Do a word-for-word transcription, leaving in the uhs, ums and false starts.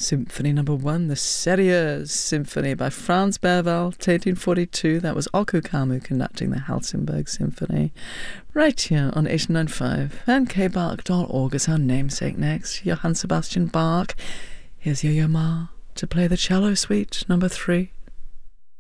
Symphony number one, the Serious Symphony by Franz Berwald, eighteen forty-two. That was Oku Kamu conducting the Helsingborg Symphony. Right here on eighty-nine point five and k bark dot org is our namesake next, Johann Sebastian Bach. Here's Yo-Yo Ma to play the cello suite number three.